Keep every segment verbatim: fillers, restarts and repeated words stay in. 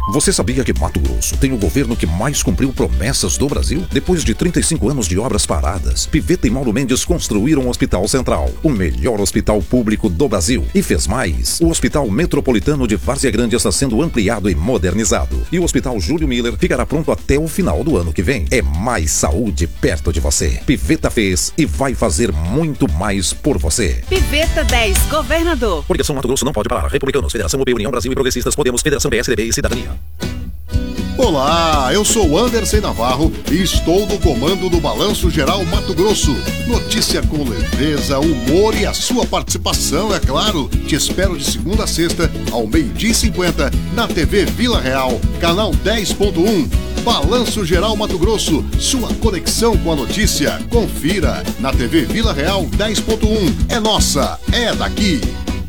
Você sabia que Mato Grosso tem o governo que mais cumpriu promessas do Brasil? Depois de trinta e cinco anos de obras paradas, Piveta e Mauro Mendes construíram o Hospital Central, o melhor hospital público do Brasil. E fez mais. O Hospital Metropolitano de Várzea Grande está sendo ampliado e modernizado. E o Hospital Júlio Miller ficará pronto até o final do ano que vem. É mais saúde perto de você. Piveta fez e vai fazer muito mais por você. Piveta dez, governador. Coligação Mato Grosso não pode parar. Republicanos, Federação U P, União Brasil e Progressistas, Podemos, Federação P S D B e Cidadania. Olá, eu sou Anderson Navarro e estou no comando do Balanço Geral Mato Grosso. Notícia com leveza, humor e a sua participação, é claro. Te espero de segunda a sexta, ao meio-dia e cinquenta, na T V Vila Real, canal dez ponto um. Balanço Geral Mato Grosso, sua conexão com a notícia. Confira na T V Vila Real dez ponto um. É nossa, é daqui.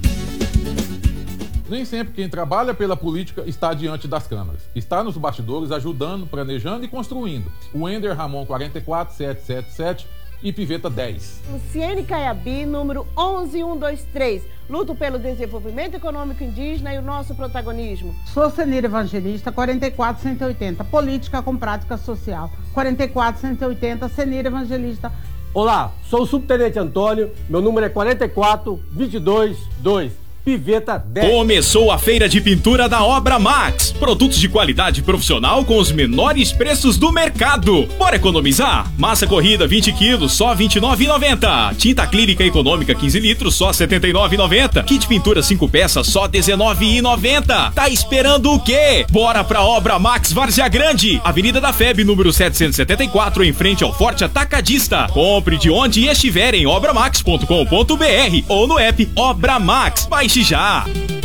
Nem sempre quem trabalha pela política está diante das câmeras. Está nos bastidores ajudando, planejando e construindo. O Ender Ramon quatro quatro sete sete sete e Piveta dez. Luciene Caiabi, número onze mil cento e vinte e três. Luto pelo desenvolvimento econômico indígena e o nosso protagonismo. Sou Senira Evangelista, quarenta e quatro cento e oitenta. Política com prática social. quarenta e quatro cento e oitenta, Senira Evangelista. Olá, sou o Subtenente Antônio. Meu número é quarenta e quatro, vinte e dois, dois. Piveta dez. Começou a feira de pintura da Obra Max. Produtos de qualidade profissional com os menores preços do mercado. Bora economizar? Massa corrida vinte quilos, só vinte e nove reais e noventa centavos. Tinta acrílica econômica quinze litros, só setenta e nove reais e noventa centavos. Kit pintura cinco peças, só dezenove reais e noventa centavos. Tá esperando o quê? Bora pra Obra Max Várzea Grande, Avenida da F E B, número setecentos e setenta e quatro, em frente ao Forte Atacadista. Compre de onde estiver em obramax ponto com ponto br ou no app Obra Max. Baixe já!